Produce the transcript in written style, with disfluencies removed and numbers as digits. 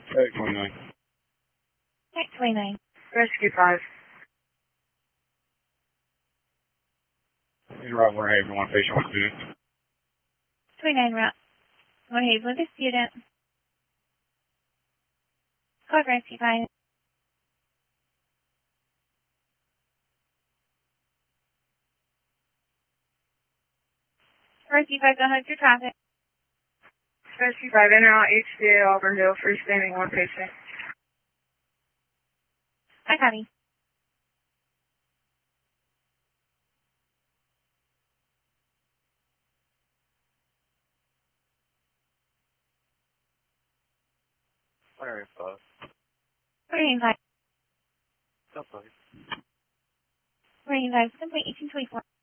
Medic 29. Medic 29. Rescue 5. He's right where everyone patient with student. 29 route. One Haven with a student. Code Rescue 5. Rescue 5, go ahead through traffic. Rescue 5, in route HCA Auburn Hill, freestanding, one patient. I copy. Where is that? 29 5. Stop, buddy. 29 5, complete 1824.